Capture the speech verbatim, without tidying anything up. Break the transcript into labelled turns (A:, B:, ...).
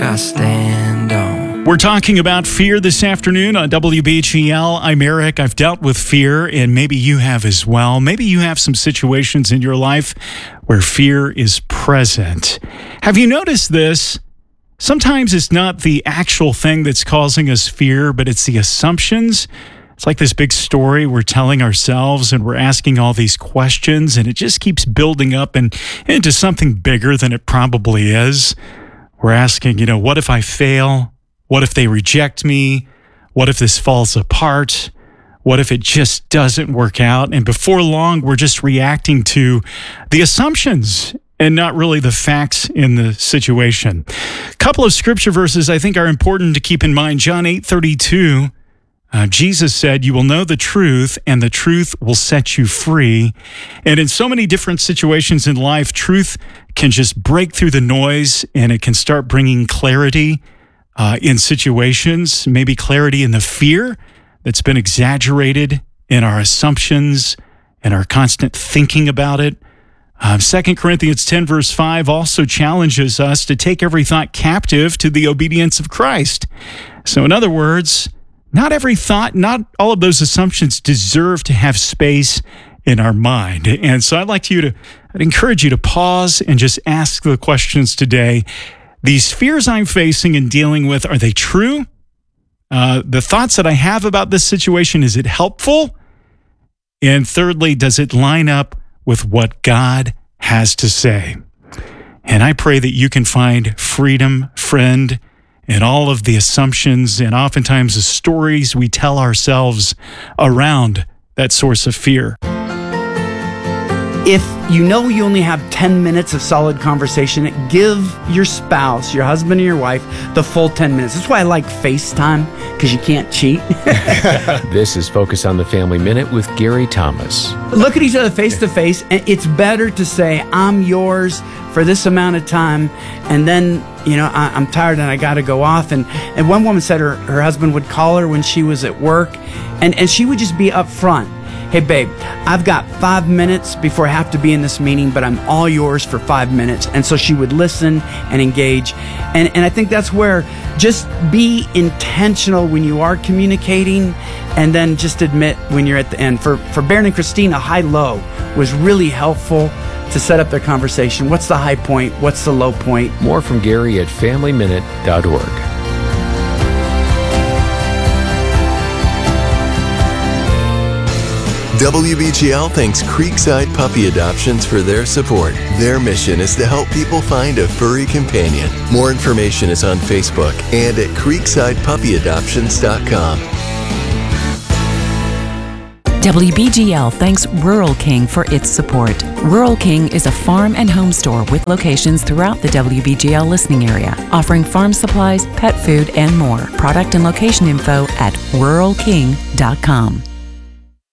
A: I stand on.
B: We're talking about fear this afternoon on W B G L. I'm Eric. I've dealt with fear, and maybe you have as well. Maybe you have some situations in your life where fear is present. Have you noticed this? Sometimes it's not the actual thing that's causing us fear, but it's the assumptions. It's like this big story we're telling ourselves, and we're asking all these questions, and it just keeps building up and into something bigger than it probably is. We're asking, you know, what if I fail? What if they reject me? What if this falls apart? What if it just doesn't work out? And before long, we're just reacting to the assumptions and not really the facts in the situation. A couple of scripture verses I think are important to keep in mind. John eight thirty-two, uh, Jesus said, "You will know the truth, and the truth will set you free." And in so many different situations in life, truth can just break through the noise, and it can start bringing clarity uh, in situations, maybe clarity in the fear that's been exaggerated in our assumptions and our constant thinking about it. Uh, Second Corinthians ten, verse five also challenges us to take every thought captive to the obedience of Christ. So in other words, not every thought, not all of those assumptions deserve to have space in our mind. And so I'd like you to, I'd encourage you to pause and just ask the questions today. These fears I'm facing and dealing with, are they true? Uh, the thoughts that I have about this situation, is it helpful? And thirdly, does it line up with what God has to say? And I pray that you can find freedom, friend, in all of the assumptions and oftentimes the stories we tell ourselves around that source of fear.
C: If you know you only have ten minutes of solid conversation, give your spouse, your husband or your wife, the full ten minutes. That's why I like FaceTime, because you can't cheat.
D: This is Focus on the Family Minute with Gary Thomas.
C: Look at each other face to face, and it's better to say, I'm yours for this amount of time, and then, you know, I, I'm tired and I got to go off. And, and one woman said her, her husband would call her when she was at work, and, and she would just be upfront. Hey, babe, I've got five minutes before I have to be in this meeting, but I'm all yours for five minutes. And so she would listen and engage. And, and I think that's where just be intentional when you are communicating, and then just admit when you're at the end. For, for Baron and Christina, high-low was really helpful to set up their conversation. What's the high point? What's the low point?
D: More from Gary at family minute dot org.
E: W B G L thanks Creekside Puppy Adoptions for their support. Their mission is to help people find a furry companion. More information is on Facebook and at creekside puppy adoptions dot com.
F: W B G L thanks Rural King for its support. Rural King is a farm and home store with locations throughout the W B G L listening area, offering farm supplies, pet food, and more. Product and location info at rural king dot com.